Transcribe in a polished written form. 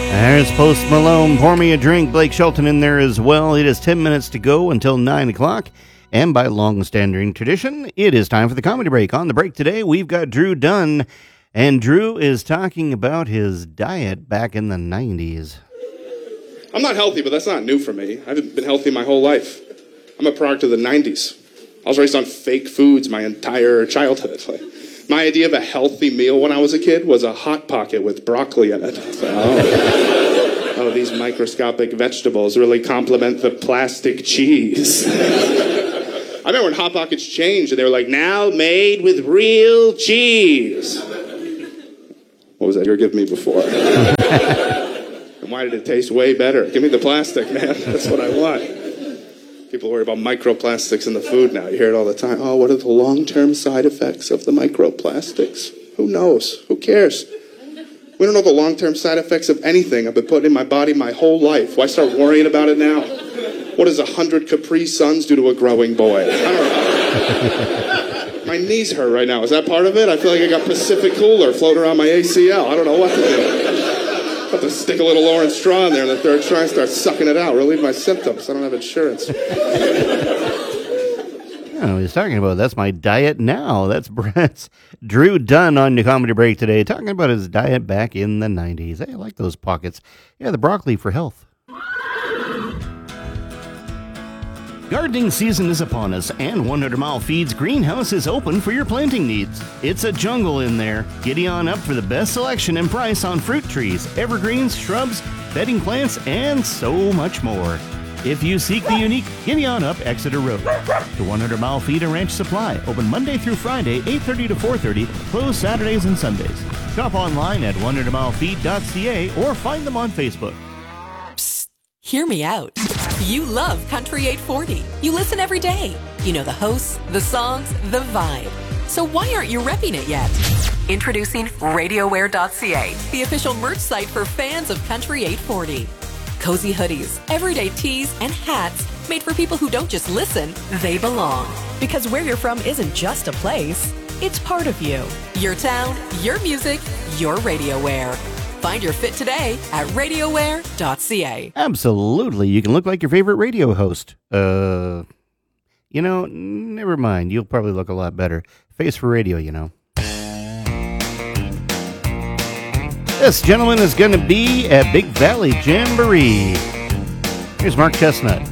There's Post Malone, Pour Me a Drink, Blake Shelton in there as well. It is 10 minutes to go until 9 o'clock. And by long-standing tradition, it is time for the comedy break. On the break today, we've got Drew Dunn. And Drew is talking about his diet back in the 90s. I'm not healthy, but that's not new for me. I've been healthy my whole life. I'm a product of the 90s. I was raised on fake foods my entire childhood. My idea of a healthy meal when I was a kid was a Hot Pocket with broccoli in it. Oh, these microscopic vegetables really complement the plastic cheese. I remember when Hot Pockets changed and they were like, now made with real cheese. What was that you were giving me before? And why did it taste way better? Give me the plastic, man. That's what I want. People worry about microplastics in the food now. You hear it all the time. Oh, what are the long-term side effects of the microplastics? Who knows? Who cares? We don't know the long-term side effects of anything I've been putting in my body my whole life. Why start worrying about it now? What does 100 Capri Suns do to a growing boy? I don't know. My knees hurt right now. Is that part of it? I feel like I got Pacific Cooler floating around my ACL. I don't know what to do. Have to stick a little orange straw in there in the third try and start sucking it out. Relieve my symptoms. I don't have insurance. He's talking about that's my diet now. That's Drew Dunn on the comedy break today, talking about his diet back in the 90s. Hey, I like those pockets. Yeah, the broccoli for health. Gardening season is upon us, and 100 Mile Feeds greenhouse is open for your planting needs. It's a jungle in there. Giddy on up for the best selection and price on fruit trees, evergreens, shrubs, bedding plants, and so much more. If you seek the unique, giddy on up Exeter Road. The 100 Mile Feed and Ranch Supply, open Monday through Friday, 8:30 to 4:30, closed Saturdays and Sundays. Shop online at 100milefeed.ca or find them on Facebook. Psst, hear me out. You love Country 840. You listen every day. You know the hosts, the songs, the vibe. So why aren't you repping it yet? Introducing RadioWare.ca, the official merch site for fans of Country 840. Cozy hoodies, everyday tees, and hats made for people who don't just listen, they belong. Because where you're from isn't just a place, it's part of you. Your town, your music, your RadioWare. Find your fit today at RadioWare.ca. Absolutely. You can look like your favorite radio host. Never mind. You'll probably look a lot better. Face for radio, This gentleman is going to be at Big Valley Jamboree. Here's Mark Chestnut.